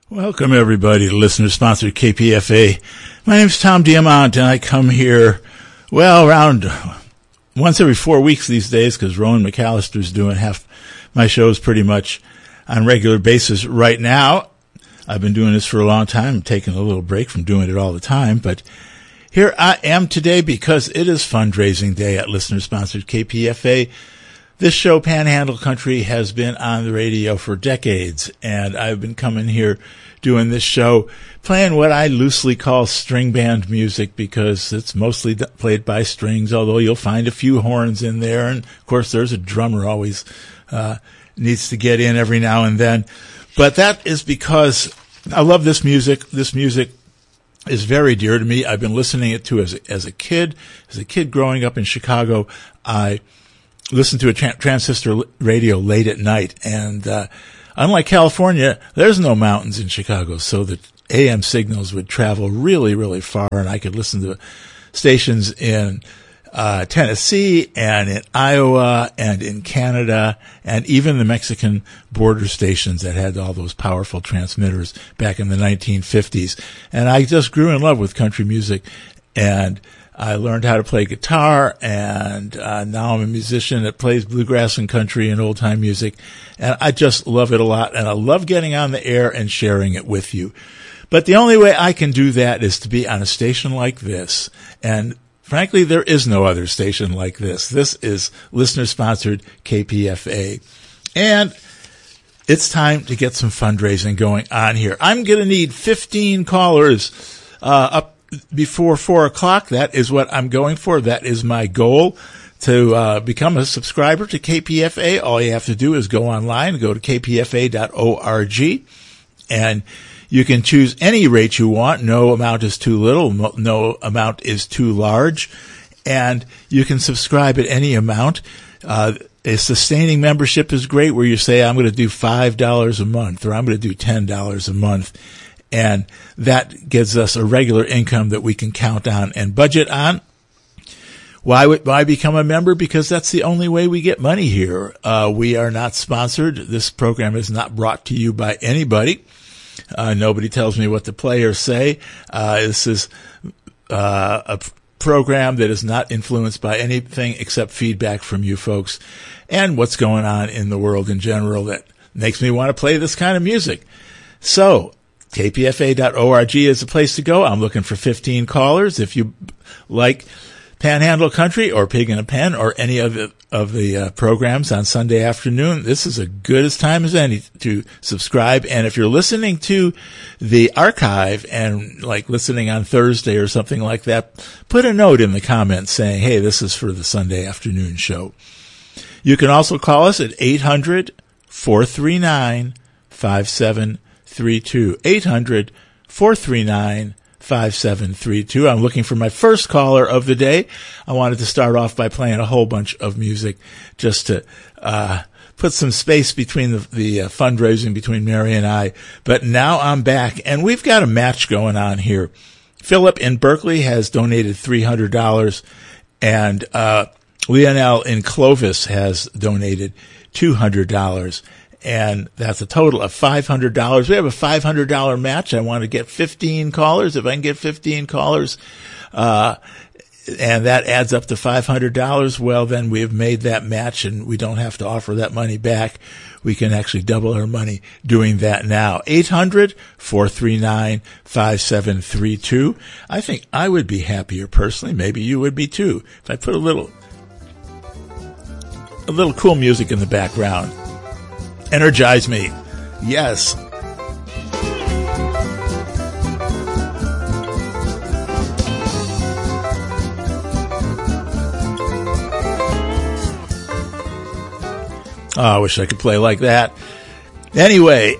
Welcome, everybody, to listener-sponsored KPFA. My name's Tom Diamant, and I come here, around once every 4 weeks these days, because Rowan McAllister's doing half my shows pretty much on a regular basis right now. I've been doing this for a long time. I'm taking a little break from doing it all the time, but here I am today because it is fundraising day at listener-sponsored KPFA. This show, Panhandle Country, has been on the radio for decades, and I've been coming here doing this show, playing what I loosely call string band music because it's mostly played by strings, although you'll find a few horns in there, and of course there's a drummer always needs to get in every now and then. But that is because I love this music. This music is very dear to me. I've been listening to it as a kid. As a kid growing up in Chicago, I listened to a transistor radio late at night, and unlike California, there's no mountains in Chicago, so the AM signals would travel really, really far, and I could listen to stations in Tennessee and in Iowa and in Canada and even the Mexican border stations that had all those powerful transmitters back in the 1950s. And I just grew in love with country music, and I learned how to play guitar, and now I'm a musician that plays bluegrass and country and old-time music, and I just love it a lot, and I love getting on the air and sharing it with you. But the only way I can do that is to be on a station like this, and frankly, there is no other station like this. This is listener-sponsored KPFA, and it's time to get some fundraising going on here. I'm going to need 15 callers up before 4 o'clock. That is what I'm going for. That is my goal, to become a subscriber to KPFA. All you have to do is go online, go to kpfa.org, and you can choose any rate you want. No amount is too little. No amount is too large. And you can subscribe at any amount. A sustaining membership is great, where you say, I'm going to do $5 a month, or I'm going to do $10 a month. And that gives us a regular income that we can count on and budget on. Why become a member? Because that's the only way we get money here. We are not sponsored. This program is not brought to you by anybody. Nobody tells me what to play or say. This is a program that is not influenced by anything except feedback from you folks and what's going on in the world in general that makes me want to play this kind of music. So kpfa.org is the place to go. I'm looking for 15 callers. If you like Panhandle Country or Pig in a Pen or any of the programs on Sunday afternoon, this is as good a time as any to subscribe. And if you're listening to the archive and like listening on Thursday or something like that, put a note in the comments saying, hey, this is for the Sunday afternoon show. You can also call us at 800-439-5732. 800-439-5732. I'm looking for my first caller of the day. I wanted to start off by playing a whole bunch of music just to put some space between the fundraising between Mary and I. But now I'm back, and we've got a match going on here. Philip in Berkeley has donated $300, and Lionel in Clovis has donated $200. And that's a total of $500. We have a $500 match. I want to get 15 callers. If I can get 15 callers, and that adds up to $500, well, then we have made that match, and we don't have to offer that money back. We can actually double our money doing that now. 800-439-5732. I think I would be happier personally. Maybe you would be too, if I put a little cool music in the background. Energize me. Yes. Oh, I wish I could play like that. Anyway,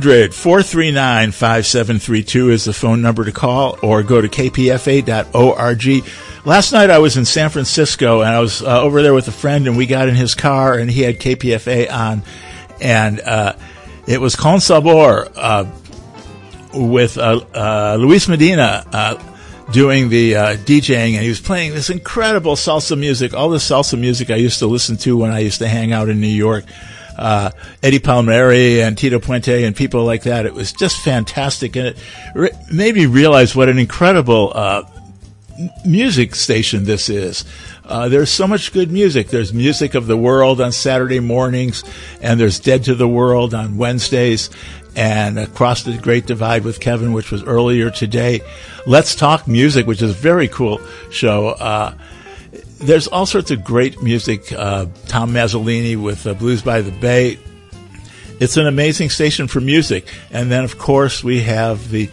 800-439-5732 is the phone number to call, or go to kpfa.org. Last night I was in San Francisco, and I was over there with a friend, and we got in his car, and he had KPFA on. And it was Con Sabor with Luis Medina doing the DJing, and he was playing this incredible salsa music, all the salsa music I used to listen to when I used to hang out in New York. Eddie Palmieri and Tito Puente and people like that. It was just fantastic, and it made me realize what an incredible music station this is. There's so much good music. There's Music of the World on Saturday mornings, and there's Dead to the World on Wednesdays, and Across the Great Divide with Kevin, which was earlier today. Let's Talk Music, which is a very cool show. There's all sorts of great music. Tom Mazzolini with Blues by the Bay. It's an amazing station for music. And then, of course, we have the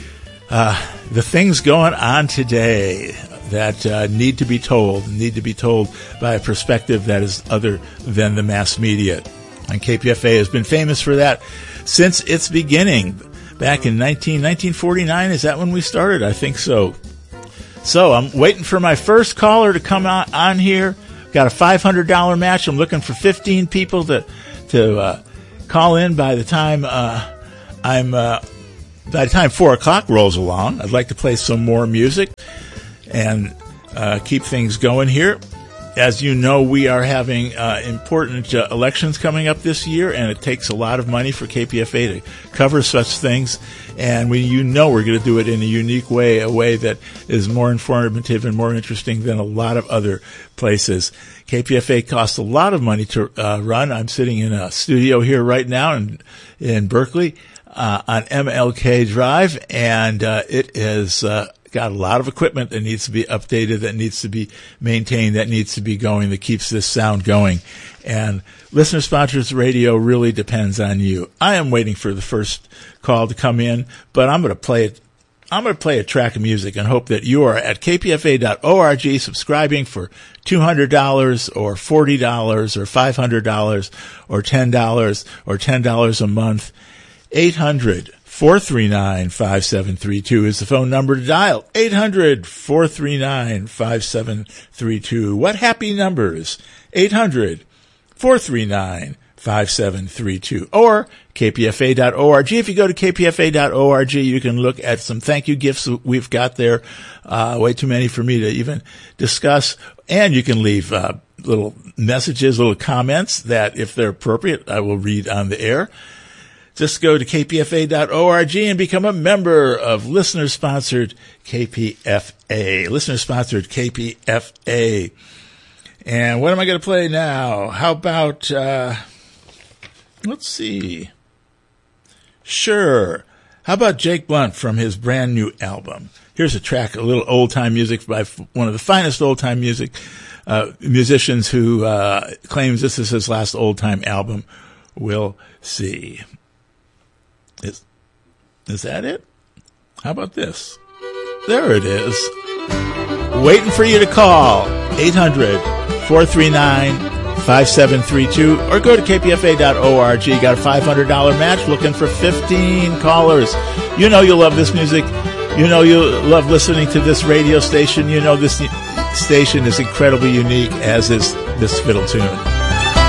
things going on today that need to be told by a perspective that is other than the mass media. And KPFA has been famous for that since its beginning. Back in 1949, is that when we started? I think so. So I'm waiting for my first caller to come on here. Got a $500 match. I'm looking for 15 people to call in by the time by the time 4 o'clock rolls along. I'd like to play some more music and keep things going here. As you know, we are having important elections coming up this year, and it takes a lot of money for KPFA to cover such things. And we're going to do it in a unique way, a way that is more informative and more interesting than a lot of other places. KPFA costs a lot of money to run. I'm sitting in a studio here right now in Berkeley on MLK Drive, and it is got a lot of equipment that needs to be updated, that needs to be maintained, that needs to be going, that keeps this sound going. And Listener Sponsors Radio really depends on you. I am waiting for the first call to come in, but I'm going to play it. I'm going to play a track of music and hope that you are at kpfa.org subscribing for $200 or $40 or $500 or $10 or $10 a month. 800-439-5732 is the phone number to dial. 800-439-5732. What happy numbers? 800-439-5732 or kpfa.org. If you go to kpfa.org, you can look at some thank you gifts we've got there. Way too many for me to even discuss. And you can leave little messages, little comments that, if they're appropriate, I will read on the air. Just go to kpfa.org and become a member of listener-sponsored KPFA. Listener-sponsored KPFA. And what am I going to play now? How about, let's see. Sure. How about Jake Blunt from his brand new album? Here's a track, a little old-time music by one of the finest old-time musicians who claims this is his last old-time album. We'll see. Is that it? How about this? There it is. Waiting for you to call. 800-439-5732 or go to kpfa.org. Got a $500 match, looking for 15 callers. You know you love this music. You know you love listening to this radio station. You know this station is incredibly unique, as is this fiddle tune.